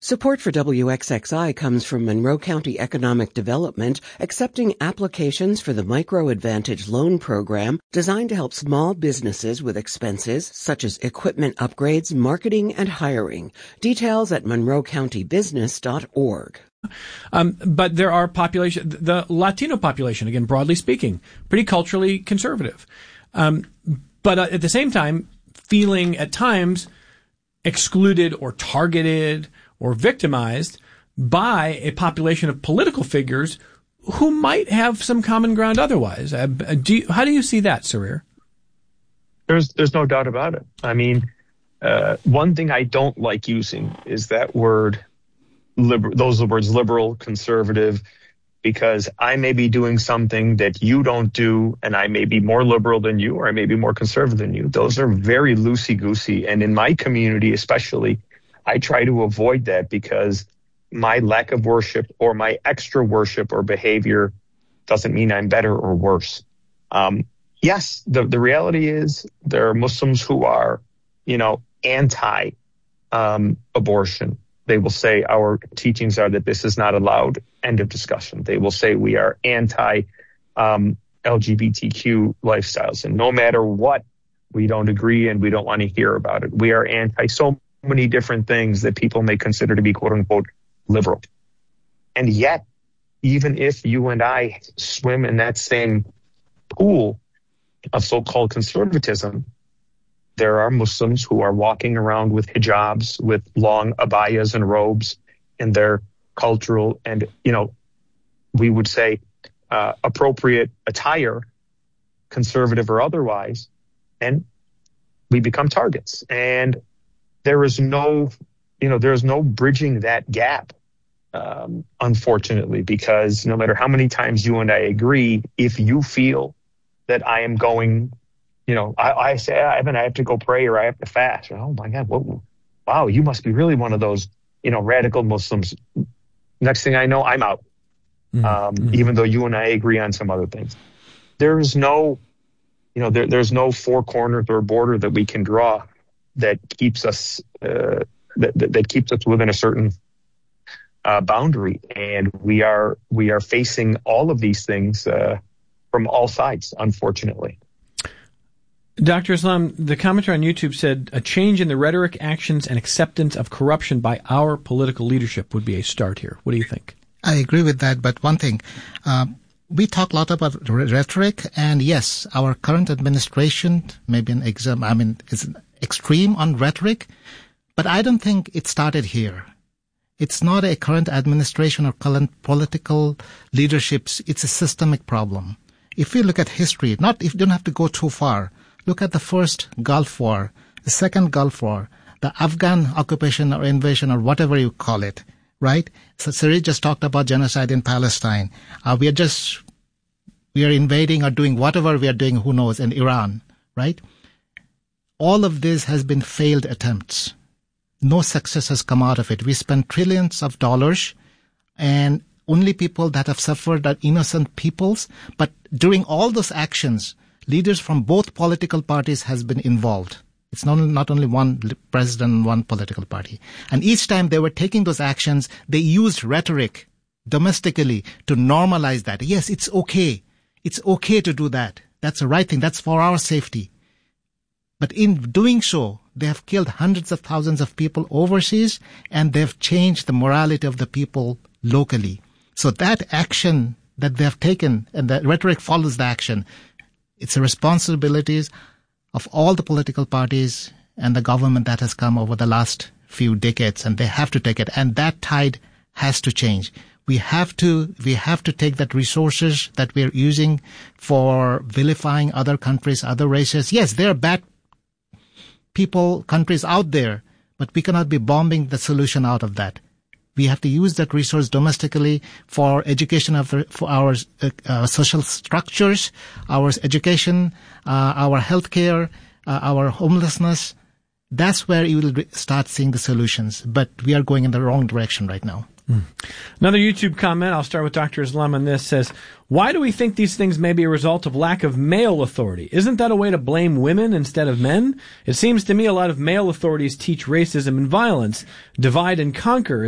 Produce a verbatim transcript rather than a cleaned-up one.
Support for W X X I comes from Monroe County Economic Development, accepting applications for the Micro Advantage Loan Program designed to help small businesses with expenses such as equipment upgrades, marketing, and hiring. Details at monroe county business dot org. Um, but there are population, the Latino population, again, broadly speaking, pretty culturally conservative. Um, but uh, at the same time, feeling at times excluded or targeted or victimized by a population of political figures who might have some common ground otherwise. Uh, do you, how do you see that, Sarir? There's there's no doubt about it. I mean, uh, one thing I don't like using is that word, liber- those words liberal, conservative, because I may be doing something that you don't do, and I may be more liberal than you, or I may be more conservative than you. Those are very loosey-goosey. And in my community especially, I try to avoid that because my lack of worship or my extra worship or behavior doesn't mean I'm better or worse. Um, yes, the, the reality is there are Muslims who are, you know, anti um, abortion. They will say our teachings are that this is not allowed. End of discussion. They will say we are anti um, L G B T Q lifestyles. And no matter what, we don't agree and we don't want to hear about it. We are anti so many different things that people may consider to be quote unquote liberal. And yet, even if you and I swim in that same pool of so-called conservatism, there are Muslims who are walking around with hijabs, with long abayas and robes in their cultural and, you know, we would say uh, appropriate attire, conservative or otherwise, and we become targets. And there is no, you know, there is no bridging that gap, um, unfortunately, because no matter how many times you and I agree, if you feel that I am going, you know, I, I say, Ivan, I have to go pray or I have to fast. Oh my God, what, wow, you must be really one of those, you know, radical Muslims. Next thing I know, I'm out. Mm-hmm. Um, mm-hmm. Even though you and I agree on some other things. There is no, you know, there, there's no four corners or border that we can draw that keeps us, uh, that, that, that keeps us within a certain uh, boundary. And we are, we are facing all of these things uh, from all sides, unfortunately. Doctor Islam, the commenter on YouTube said a change in the rhetoric, actions, and acceptance of corruption by our political leadership would be a start here. What do you think? I agree with that, but one thing, um, we talk a lot about rhetoric, and yes, our current administration maybe an exam, I mean, is extreme on rhetoric, but I don't think it started here. It's not a current administration or current political leaderships. It's a systemic problem. If you look at history, not if you don't have to go too far. Look at the first Gulf War, the second Gulf War, the Afghan occupation or invasion or whatever you call it, right? So Sarir just talked about genocide in Palestine. Uh, we are just, we are invading or doing whatever we are doing, who knows, in Iran, right? All of this has been failed attempts. No success has come out of it. We spent trillions of dollars, and only people that have suffered are innocent peoples. But during all those actions, leaders from both political parties has been involved. It's not, not only one president and one political party. And each time they were taking those actions, they used rhetoric domestically to normalize that. Yes, it's okay. It's okay to do that. That's the right thing. That's for our safety. But in doing so, they have killed hundreds of thousands of people overseas, and they've changed the morality of the people locally. So that action that they have taken, and the rhetoric follows the action, it's the responsibilities of all the political parties and the government that has come over the last few decades, and they have to take it. And that tide has to change. We have to, we have to take that resources that we're using for vilifying other countries, other races. Yes, there are bad people, countries out there, but we cannot be bombing the solution out of that. We have to use that resource domestically for education of for our uh, uh, social structures, our education, uh, our healthcare, uh, our homelessness. That's where you will re- start seeing the solutions. But we are going in the wrong direction right now. Mm. Another YouTube comment, I'll start with Doctor Islam on this, says, why do we think these things may be a result of lack of male authority? Isn't that a way to blame women instead of men? It seems to me a lot of male authorities teach racism and violence, divide and conquer.